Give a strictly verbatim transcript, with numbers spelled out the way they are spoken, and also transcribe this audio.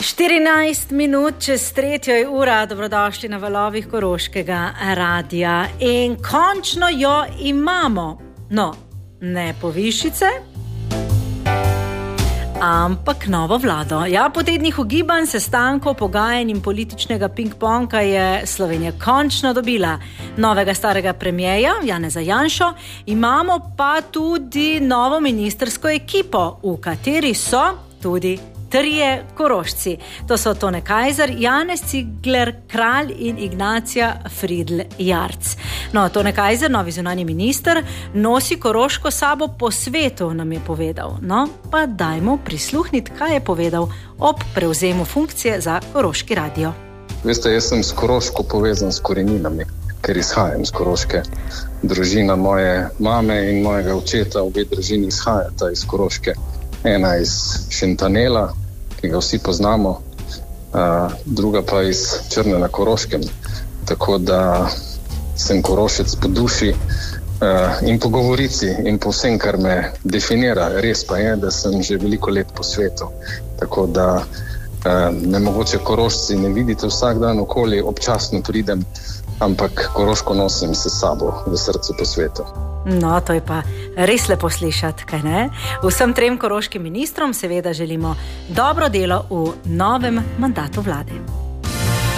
štirinajst minut čez tretjo je ura, dobrodošli na valovih Koroškega radia in končno jo imamo. No, ne povišice, ampak novo vlado. Ja, po tednih ugibanj, sestankov, pogajanj in političnega ping-ponga je Slovenija končno dobila novega starega premierja Janeza Janšo. Imamo pa tudi novo ministrsko ekipo, v kateri so tudi trije Korošci. To so Tone Kajzer, Janez Cigler Kralj in Ignacija Fridl Jarc. No, Tone Kajzer, novi zunanji minister, nosi Koroško sabo po svetu, nam je povedal. No, pa dajmo prisluhniti, kaj je povedal ob prevzemu funkcije za Koroški radio. Veste, jaz sem s Koroško povezan s koreninami, ker izhajam z Koroške. Družina moje mame in mojega očeta, obe družini izhajata iz Koroške. Ena iz Šentanela, ki ga vsi poznamo, druga pa iz Črne na Koroškem. Tako da sem Korošec po duši in po govorici in po vsem, kar me definira. Res pa je, da sem že veliko let po svetu. Tako da me mogoče Korošci ne vidite vsak dan okoli, občasno pridem, ampak Koroško nosim se sabo v srcu po svetu. No, to je pa res lepo slišati, kaj ne? Vsem trem koroškim ministrom seveda želimo dobro delo v novem mandatu vlade.